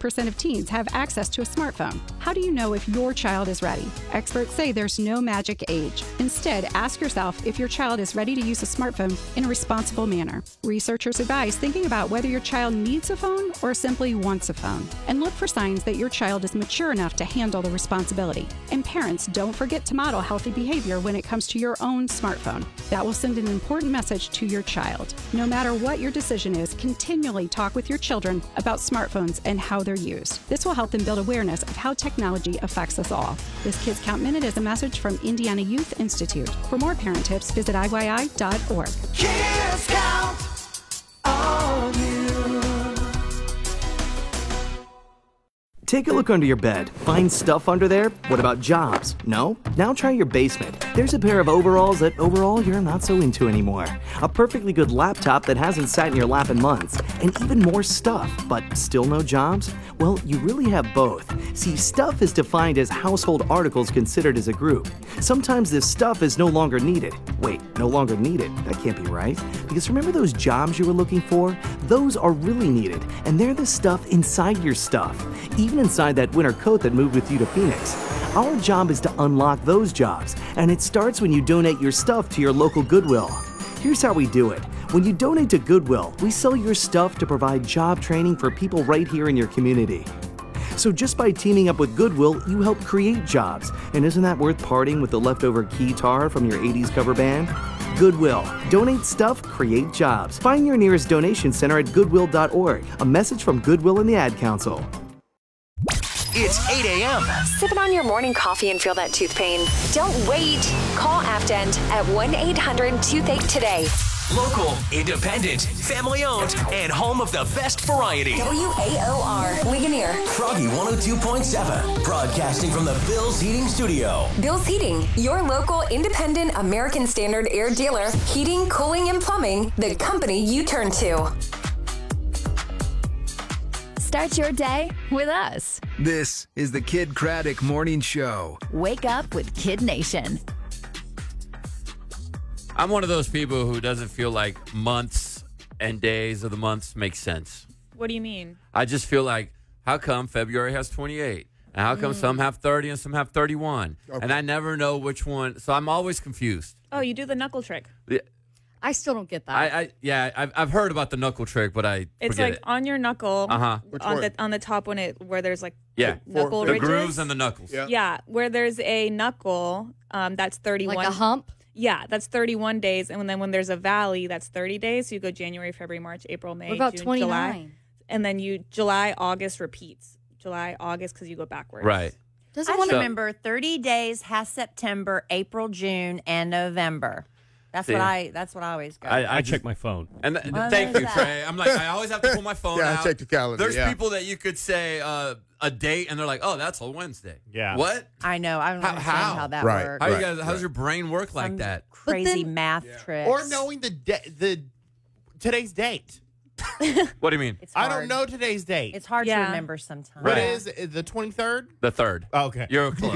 86% of teens have access to a smartphone. How do you know if your child is ready? Experts say there's no magic age. Instead, ask yourself if your child is ready to use a smartphone in a responsible manner. Researchers advise thinking about whether your child needs a phone or simply wants a phone. And look for signs that your child is mature enough to handle the responsibility. And parents, don't forget to model healthy behavior when it comes to your own smartphone. That will send an important message to your child. No matter what your decision is, continually talk with your children about smartphones and how they're used. This will help them build awareness of how technology affects us all. This Kids Count Minute is a message from Indiana Youth Institute. For more parent tips, visit IYI.org. Kids Count on you. Take a look under your bed. Find stuff under there? What about jobs? No? Now try your basement. There's a pair of overalls that overall you're not so into anymore. A perfectly good laptop that hasn't sat in your lap in months. And even more stuff, but still no jobs? Well, you really have both. See, stuff is defined as household articles considered as a group. Sometimes this stuff is no longer needed. Wait, no longer needed? That can't be right. Because remember those jobs you were looking for? Those are really needed, and they're the stuff inside your stuff. Even inside that winter coat that moved with you to Phoenix. Our job is to unlock those jobs, and it starts when you donate your stuff to your local Goodwill. Here's how we do it. When you donate to Goodwill, we sell your stuff to provide job training for people right here in your community. So just by teaming up with Goodwill, you help create jobs. And isn't that worth parting with the leftover keytar from your 80s cover band? Goodwill. Donate stuff, create jobs. Find your nearest donation center at goodwill.org. A message from Goodwill and the Ad Council. It's 8 a.m. Sipping on your morning coffee and feel that tooth pain? Don't wait. Call Afdent at 1-800-TOOTHACHE today. Local, independent, family-owned, and home of the best variety. WAOR, Ligonier. Froggy 102.7, broadcasting from the Bill's Heating Studio. Bill's Heating, your local independent American Standard air dealer. Heating, cooling, and plumbing, the company you turn to. Start your day with us. This is the Kid Craddock Morning Show. Wake up with Kid Nation. I'm one of those people who doesn't feel like months and days of the months make sense. What do you mean? I just feel like, how come February has 28? And how come some have 30 and some have 31? Okay. And I never know which one. So I'm always confused. Oh, you do the knuckle trick. Yeah. I still don't get that. I've heard about the knuckle trick, but it's forget like it. on your knuckle, on the top where there's like knuckle ridges. The grooves and the knuckles. Yeah, where there's a knuckle, that's 31. Like a hump? Yeah, that's 31 days, and then when there's a valley, that's 30 days. So you go January, February, March, April, May, what about June, 29? July, and then July, August repeats. July, August, because you go backwards. Right. I remember 30 days has September, April, June, and November. That's what I always go. I check my phone. And thank you, Trey. I'm like, I always have to pull my phone out. I check the calendar. There's people that you could say a date, and they're like, oh, that's a Wednesday. Yeah. What? I know. I don't understand how that works. How you guys? How's your brain work like that? Crazy math tricks. Or knowing the today's date. What do you mean? I don't know today's date. It's hard to remember sometimes. What is the 23rd? The 3rd. Oh, okay. You're close.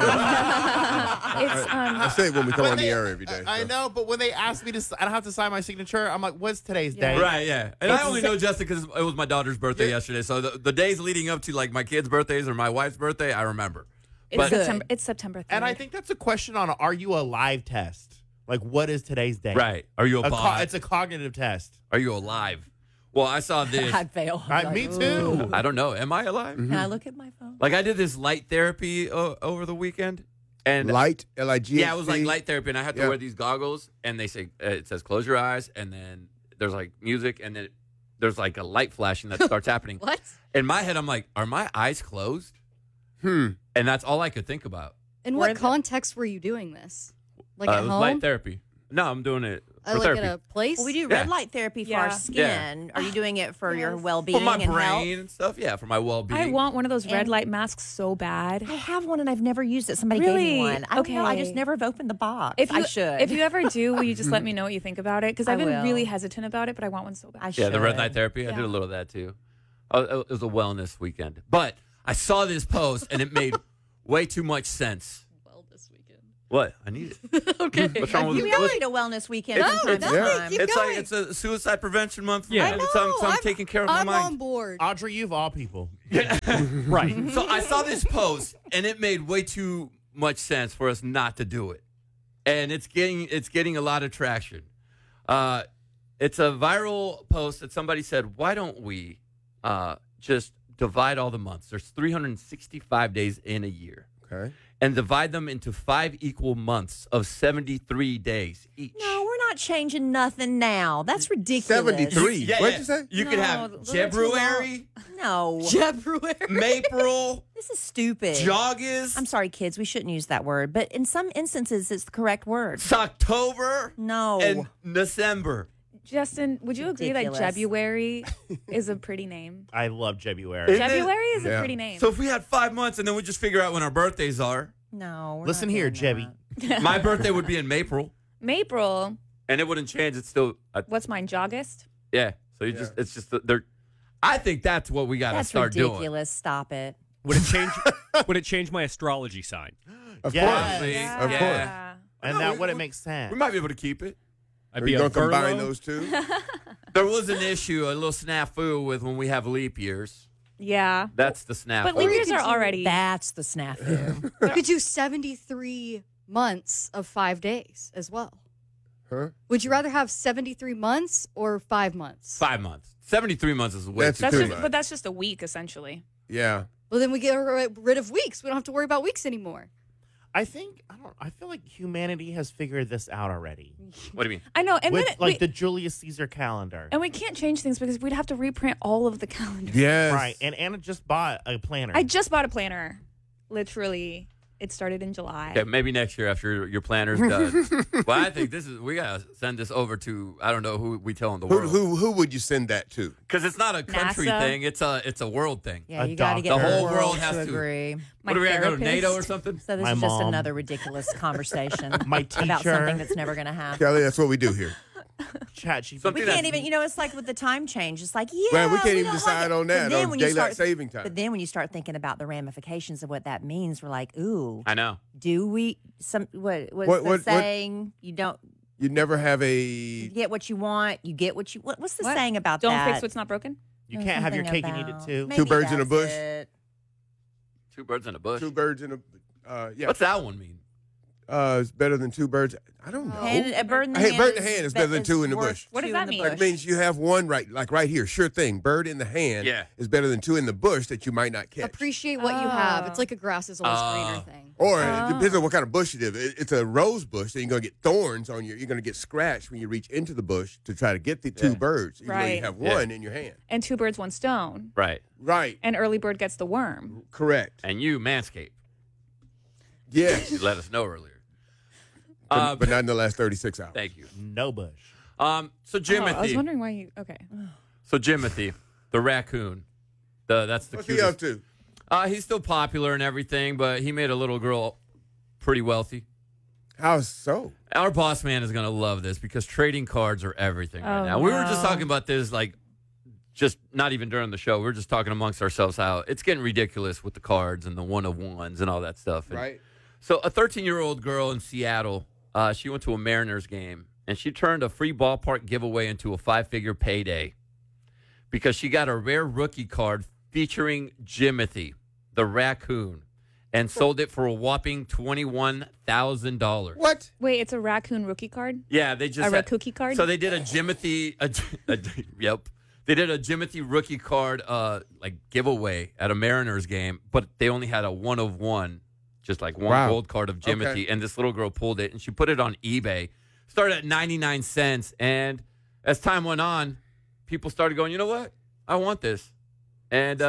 I say it when we come on the air every day. I know, but when they ask me I don't have to sign my signature. I'm like, what's today's date? Right, yeah. And I only know Justin because it was my daughter's birthday yesterday. So the days leading up to like my kids' birthdays or my wife's birthday, I remember. It's September 3rd. And I think that's a question on are you a live test? Like, what is today's date? Right. Are you a bot? It's a cognitive test. Are you alive? Well, I saw this. I fail. Me too. I don't know. Am I alive? Can I look at my phone? Like I did this light therapy over the weekend. And light, L-I-G-H-T? Yeah, it was like light therapy, and I had to wear these goggles, and they say it says close your eyes, and then there's like music, and then there's like a light flashing that starts happening. What? In my head, I'm like, are my eyes closed? And that's all I could think about. In what context were you doing this? Like at it was home? light therapy. No, I'm doing it for like therapy. at a place? Well, we do red light therapy for our skin. Are you doing it for your well-being for my and brain health? and stuff? Yeah, for my well-being. I want one of those red light masks so bad. I have one and I've never used it. Somebody gave me one. I don't know. I just never have opened the box. I should. If you ever do, will you just let me know what you think about it? Because I've been really hesitant about it, but I want one so bad. I should. The red light therapy. I did a little of that too. It was a wellness weekend. But I saw this post and it made way too much sense. Wellness weekend. What? I need it. Okay. What's wrong with We all need a wellness weekend from time to time. keep It's going. like it's a suicide prevention month. For Yeah. me. I So know. I'm taking care of my I'm mind. on board. Audrey, you of all people. Right. So I saw this post, and it made way too much sense for us not to do it, and it's getting a lot of traction. It's a viral post that somebody said, "Why don't we just divide all the months? There's 365 days in a year, Okay. and divide them into 5 equal months of 73 days each." No, we're not changing nothing now. That's ridiculous. 73. What'd you say? You could have those are too February, No. February. April, This is stupid. August. I'm sorry, kids. We shouldn't use that word. But in some instances, it's the correct word. It's October No. and December. Justin, would you agree that Ridiculous. Jebuary is a pretty name? I love Jebuary. Isn't it? Jebuary is a Yeah. pretty name. So if we had 5 months and then we just figure out when our birthdays are, No. we're Listen not here, doing Jebby. that. my birthday would be in April, April. and it wouldn't change. It's still, What's mine? Jogust? yeah. So it's just they're. I think that's what we got to That's start doing. ridiculous. Stop it. Would it change? Would it change my astrology sign? Of Yes. course. Yeah. Of course. And No, that we- wouldn't make sense. We might be able to keep it. I'd Are be you a going to combine Virgo. those two? There was an issue, a little snafu with when we have leap years. Yeah. That's the snafu. But leap years are already. That's the snafu. You could do 73 months of 5 days as well. Huh? Would you rather have 73 months or 5 months? 5 months. 73 months is way That's too That's too just, much. but that's just a week, essentially. Yeah. Well, then we get rid of weeks. We don't have to worry about weeks anymore. I feel like humanity has figured this out already. What do you mean? I know. And With then like the Julius Caesar calendar. and we can't change things because we'd have to reprint all of the calendars. Yes. Right. And Anna just bought a planner. I just bought a planner. Literally, it started in July. Okay, maybe next year after your planner's done. Well, I think we gotta send this over to, I don't know who we tell in the world, Who would you send that to? because it's not a country NASA. thing; it's a world thing. Yeah, A you got to get doctor. the The whole whole world world has to to. agree. My What are we gonna go to therapist. NATO or something? So this My is just mom. another ridiculous conversation My about teacher. something that's never going to happen. Kelly, that's what we do here. Chat GPT. Something We can't even, it's like with the time change. It's like, yeah, Well, we can't even don't decide like it. on that, But then on when you daylight start- saving time. But then when you start thinking about the ramifications of what that means, we're like, ooh, I know. do we, what's What- the what- saying? You don't You never have you a. get what you want, you get what you, what's the What? saying about Don't that? fix what's not broken. You There's can't have your something cake and eat it about- too. Maybe Two birds in a that's bush. it. Two birds in a bush. Two birds in a. Yeah. What's that one mean? It's better than two birds. I don't know. A bird in the Hey, hand. bird in the hand is better than two in the worth bush. What does two that in the mean? bush. That means you have one right here. Sure thing. Bird in the hand Yeah. is better than two in the bush that you might not catch. Appreciate what you have. It's like a grass is always greener thing. Or it depends on what kind of bush it is. It's a rose bush, then you're going to get thorns on you're going to get scratched when you reach into the bush to try to get the two birds, even though you Right. have Yeah. one in your hand. And two birds, one stone. Right. Right. And early bird gets the worm. Correct. And you, Manscaped. Yes. You let us know earlier. But not in the last 36 hours. Thank you. No bush. So Jimothy. I was wondering why you. Okay. So Jimothy, the raccoon. That's the What's he cutest. up to? He's still popular and everything, but he made a little girl pretty wealthy. How so? Our boss man is going to love this because trading cards are everything right now. We were just talking about this, like, just not even during the show. We were just talking amongst ourselves how it's getting ridiculous with the cards and the one-of-ones and all that stuff. And Right. so a 13-year-old girl in Seattle, she went to a Mariners game, and she turned a free ballpark giveaway into a 5-figure payday because she got a rare rookie card featuring Jimothy, the raccoon, and sold it for a whopping $21,000. What? Wait, it's a raccoon rookie card? Yeah, they just A racookie card? So they did a Jimothy, yep. They did a Jimothy rookie card like giveaway at a Mariners game, but they only had a 1-of-1, just like one gold card of Jimothy, Okay. and this little girl pulled it and she put it on eBay. Started at 99 cents, and as time went on, people started going, you know what? I want this. And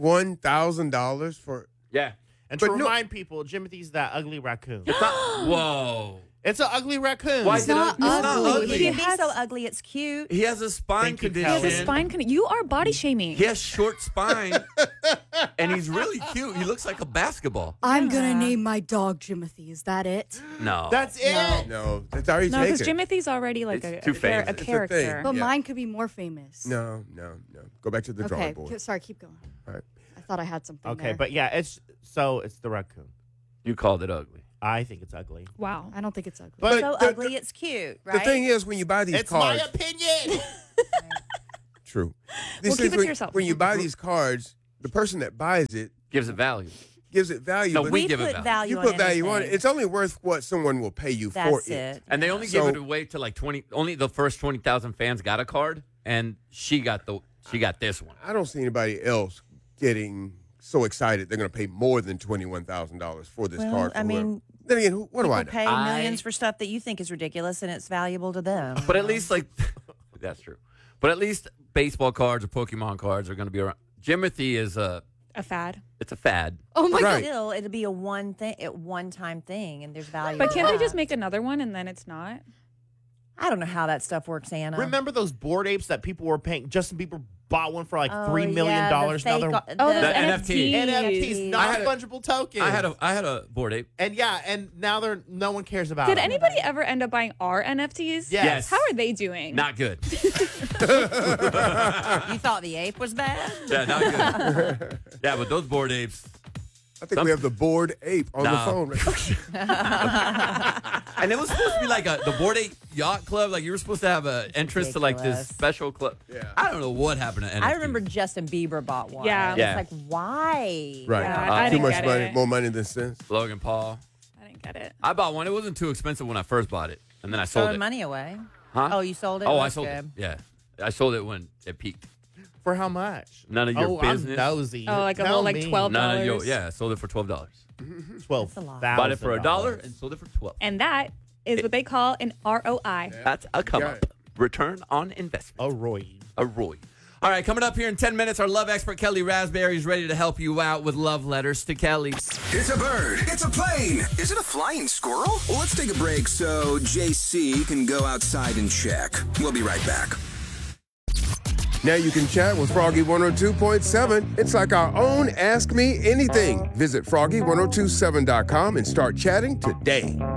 $21,000 for. yeah. And to But no- remind people, Jimothy's that ugly raccoon. It's not, whoa. It's an ugly raccoon. Why It's is it not it's not ugly. It ugly? can be so ugly, it's cute. He has a spine Thank you, condition. He has a Kelly. spine. You are body shaming. He has short spine, and he's really cute. He looks like a basketball. I'm going to name my dog Jimothy. Is that it? No. That's it. No, that's already No, because taken. Jimothy's already like It's a too famous. a It's a character. thing. But Yeah. mine could be more famous. No. Go back to the Okay. drawing board. Sorry, keep going. All right. I thought I had something Okay, there. but yeah, it's the raccoon. You called it ugly. I think it's ugly. Wow. I don't think it's ugly. But so ugly, it's cute, right? The thing is, when you buy these It's cards, my opinion. true. Well, keep it to yourself. When you buy these cards, the person that buys it Gives it value. gives it value. No, but we give it value. you put value on it. It's only worth what someone will pay you for That's it. it. And they only give it away to like 20. Only the first 20,000 fans got a card, and she got this one. I don't see anybody else getting so excited they're going to pay more than $21,000 for this card. I mean, then again, what do I know? People pay millions for stuff that you think is ridiculous, and it's valuable to them. But at least that's true. But at least baseball cards or Pokemon cards are going to be around. Jimothy is a fad. It's a fad. Oh my God! Still, it'll be a one-time thing, and there's value. But in can't they that. just make another one and then it's not? I don't know how that stuff works, Anna. Remember those Bored Apes that people were paying? Justin Bieber bought one for like $3 million. yeah, Now the they're fake- the NFT. NFTs, non-fungible tokens. I had a Bored Ape. And now no one cares about Did it. anybody ever end up buying our NFTs? Yes. How are they doing? Not good. You thought the ape was bad? Yeah, not good. Yeah, but those Bored Apes. I think we have the Bored Ape on the phone. And it was supposed to be like the Bored Ape Yacht Club. Like you were supposed to have an entrance to like this Ridiculous. special club. Yeah. I don't know what happened to NFT. I remember Justin Bieber bought one. Yeah. And it's like, why? Right. Yeah, I Too didn't much get money, it. more money than sense. Logan Paul. I didn't get it. I bought one. It wasn't too expensive when I first bought it, and then I sold Throwing it. money away. Huh? Oh, you sold it? Oh, I That's sold good. it. Yeah, I sold it when it peaked. For how much? None of your business. I'm nosy. Oh, like a Tell little like me. $12. None of your. Yeah, I sold it for $12. $12,000. Bought it for $1 and sold it for $12. And that is what they call an ROI. That's a come up. Return on investment. A ROI. A ROI. All right, coming up here in 10 minutes, our love expert Kelly Raspberry is ready to help you out with love letters to Kelly. It's a bird. It's a plane. Is it a flying squirrel? Well, let's take a break so JC can go outside and check. We'll be right back. Now you can chat with Froggy 102.7. It's like our own Ask Me Anything. Visit Froggy1027.com and start chatting today.